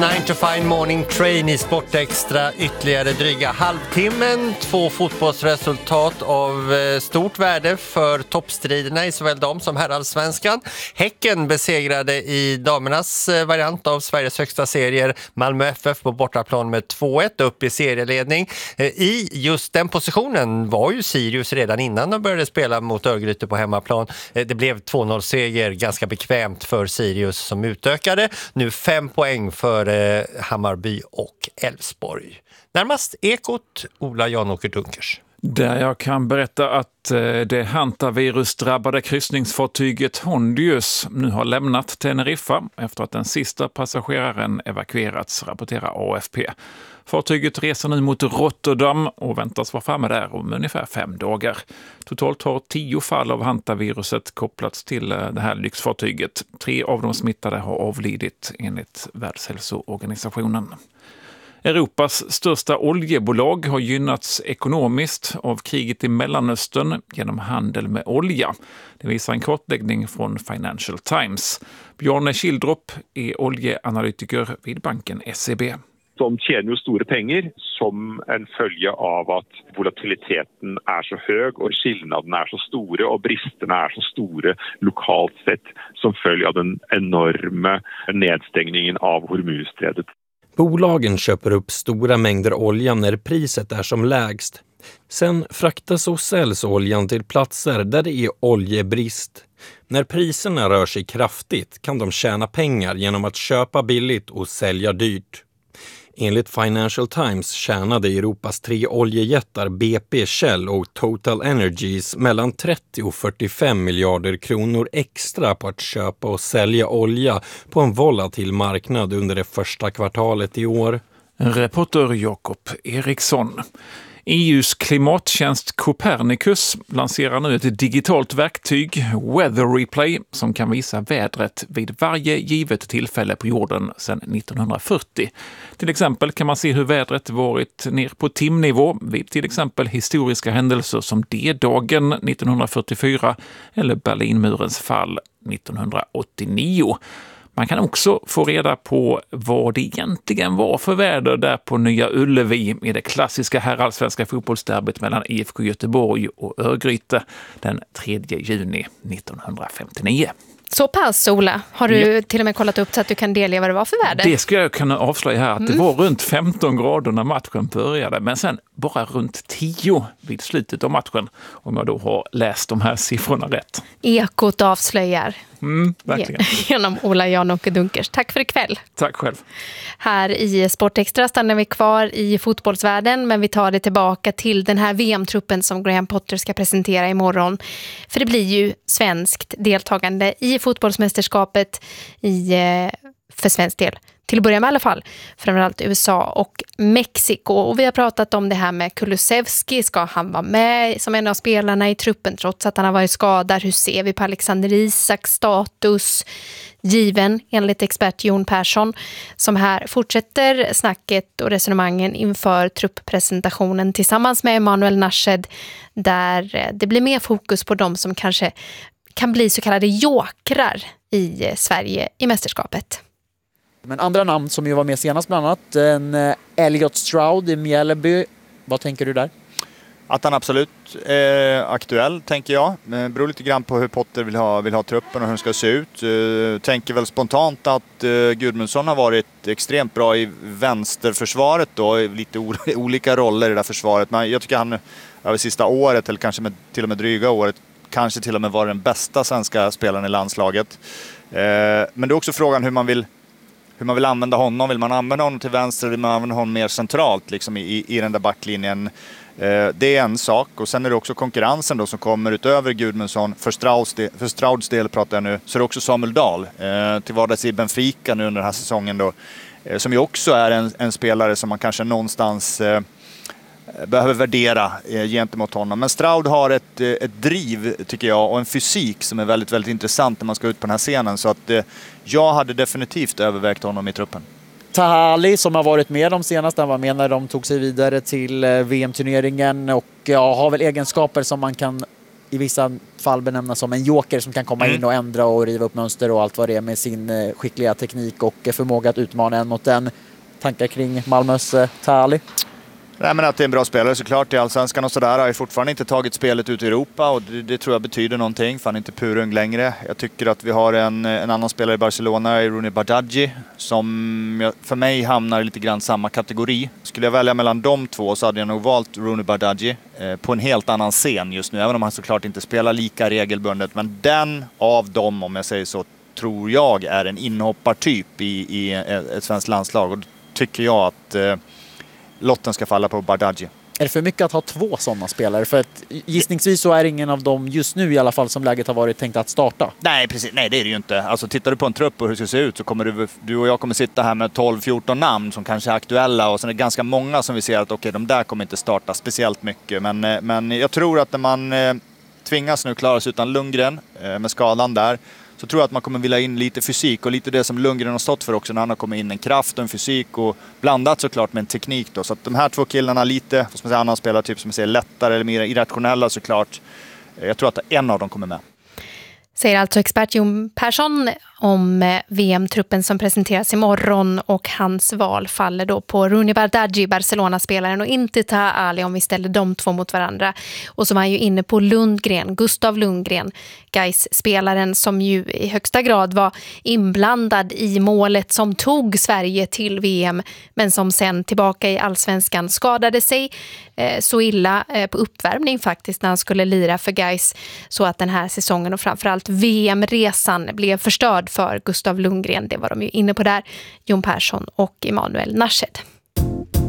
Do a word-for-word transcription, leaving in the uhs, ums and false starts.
nine to five morning train i Sportextra, ytterligare dryga halvtimmen. Två fotbollsresultat av stort värde för toppstriderna i såväl dam som herrallsvenskan. Häcken besegrade i damernas variant av Sveriges högsta serier Malmö F F på bortaplan med två ett upp i serieledning. I just den positionen var ju Sirius redan innan de började spela mot Örgryte på hemmaplan. Det blev två noll-seger, ganska bekvämt för Sirius som utökade. Nu fem poäng för eh, Hammarby och Elfsborg. Närmast Ekot, Ola Janåker Dunkers. Där jag kan berätta att eh, det hantavirusdrabbade kryssningsfartyget Hondius nu har lämnat Teneriffa efter att den sista passageraren evakuerats, rapporterar A F P. Fartyget reser nu mot Rotterdam och väntas vara framme där om ungefär fem dagar. Totalt har tio fall av hantaviruset kopplats till det här lyxfartyget. Tre av de smittade har avlidit enligt Världshälsoorganisationen. Europas största oljebolag har gynnats ekonomiskt av kriget i Mellanöstern genom handel med olja. Det visar en kartläggning från Financial Times. Bjarne Kildrup är oljeanalytiker vid banken S E B. De tjänar ju stora pengar som en följd av att volatiliteten är så hög och skillnaderna är så stora och bristerna är så stora lokalt sett som följd av den enorma nedstängningen av Hormuzsträdet. Bolagen köper upp stora mängder olja när priset är som lägst. Sen fraktas och säljs oljan till platser där det är oljebrist. När priserna rör sig kraftigt kan de tjäna pengar genom att köpa billigt och sälja dyrt. Enligt Financial Times tjänade Europas tre oljejättar B P, Shell och Total Energies mellan trettio och fyrtiofem miljarder kronor extra på att köpa och sälja olja på en volatil marknad under det första kvartalet i år. Reporter Jakob Eriksson. E U:s klimattjänst Copernicus lanserar nu ett digitalt verktyg, Weather Replay, som kan visa vädret vid varje givet tillfälle på jorden sedan nittonhundrafyrtio. Till exempel kan man se hur vädret varit ner på timnivå vid till exempel historiska händelser som D-dagen nittonhundrafyrtiofyra eller Berlinmurens fall nittonhundraåttionio. Man kan också få reda på vad det egentligen var för väder där på Nya Ullevi i det klassiska herrallsvenska fotbollsderbyt mellan I F K Göteborg och Örgryte den tredje juni nittonhundrafemtionio. Så pass, Ola. Har du ja. till och med kollat upp så att du kan delge vad det var för väder? Det ska jag kunna avslöja här att mm. det var runt femton grader när matchen började. Men sen bara runt tio vid slutet av matchen. Om jag då har läst de här siffrorna rätt. Ekot avslöjar. Mm, verkligen. Genom Ola Janåker Dunkers. Tack för ikväll. Tack själv. Här i Sportextra stannar vi kvar i fotbollsvärlden, men vi tar det tillbaka till den här V M-truppen som Graham Potter ska presentera imorgon. För det blir ju svenskt deltagande i fotbollsmästerskapet i, för svensk del. Till att börja med i alla fall, framförallt U S A och Mexiko. Och vi har pratat om det här med Kulusevski. Ska han vara med som en av spelarna i truppen trots att han har varit skadad? Hur ser vi på Alexander Isaks status? Given enligt expert Jon Persson som här fortsätter snacket och resonemangen inför trupppresentationen tillsammans med Emanuel Nashed, där det blir mer fokus på dem som kanske kan bli så kallade jokrar i Sverige i mästerskapet. Men andra namn som ju var med senast bland annat, en Elliot Stroud i Mjällby. Vad tänker du där? Att han absolut är aktuell, tänker jag. Det beror lite grann på hur Potter vill ha, vill ha truppen och hur den ska se ut. Jag tänker väl spontant att Gudmundsson har varit extremt bra i vänsterförsvaret då, i lite olika roller i det där försvaret. Men jag tycker han över sista året, eller kanske med, till och med dryga året, kanske till och med var den bästa svenska spelaren i landslaget. Men det är också frågan hur man vill hur man vill använda honom. Vill man använda honom till vänster eller vill man använda honom mer centralt liksom i, i den där backlinjen? Eh, det är en sak. Och sen är det också konkurrensen då som kommer utöver Gudmundsson. För Strauds del, för Strauds del pratar jag nu. Så är det också Samuel Dahl eh, till vardags i Benfica nu under den här säsongen då. Eh, som ju också är en, en spelare som man kanske någonstans eh, behöver värdera eh, gentemot honom. Men Stroud har ett, ett driv tycker jag och en fysik som är väldigt, väldigt intressant när man ska ut på den här scenen. Så att eh, jag hade definitivt övervägt honom i truppen. Taha Ali som har varit med de senaste, han var med när de tog sig vidare till V M-turneringen och ja, har väl egenskaper som man kan i vissa fall benämnas som en joker som kan komma Mm. in och ändra och riva upp mönster och allt vad det är med sin eh, skickliga teknik och eh, förmåga att utmana en mot en. Tankar kring Malmös eh, Tali? Nej, men att det är en bra spelare såklart i Allsvenskan och sådär. Har ju fortfarande inte tagit spelet ut i Europa och det, det tror jag betyder någonting. För han är inte purung längre. Jag tycker att vi har en, en annan spelare i Barcelona, Rooney Bardghji, som jag, för mig hamnar i lite grann samma kategori. Skulle jag välja mellan de två så hade jag nog valt Rooney Bardghji eh, på en helt annan scen just nu. Även om han såklart inte spelar lika regelbundet. Men den av dem, om jag säger så, tror jag är en inhoppartyp i, i ett svenskt landslag. Och då tycker jag att eh, lotten ska falla på Bardghji. Är det för mycket att ha två sådana spelare? För att gissningsvis så är ingen av dem just nu i alla fall som läget har varit tänkt att starta. Nej, precis. Nej, det är det ju inte. Alltså, tittar du på en trupp och hur det ska se ut så kommer du, du och jag kommer sitta här med tolv fjorton namn som kanske är aktuella och sen är det ganska många som vi ser att okej, okay, de där kommer inte starta speciellt mycket. Men, men jag tror att när man eh, tvingas nu klara sig utan Lundgren eh, med skadan där, så tror jag att man kommer vilja in lite fysik och lite det som Lundgren har stått för också när han har kommit in, en kraft och en fysik och blandat såklart med en teknik då. Så att de här två killarna lite, vad ska man säga, annan spelartyp som säger lättare eller mer irrationella såklart. Jag tror att en av dem kommer med. Säger alltså expert Jon Persson om V M-truppen som presenteras imorgon, och hans val faller då på Rooney Bardghji, Barcelona-spelaren, och inte Taha Ali om vi ställer de två mot varandra. Och så var han ju inne på Lundgren, Gustav Lundgren, Gais-spelaren som ju i högsta grad var inblandad i målet som tog Sverige till V M, men som sen tillbaka i Allsvenskan skadade sig eh, så illa eh, på uppvärmning faktiskt när han skulle lira för Gais, så att den här säsongen och framförallt V M-resan blev förstörd för Gustav Lundgren. Det var de ju inne på där, Jon Persson och Emanuel Narshed.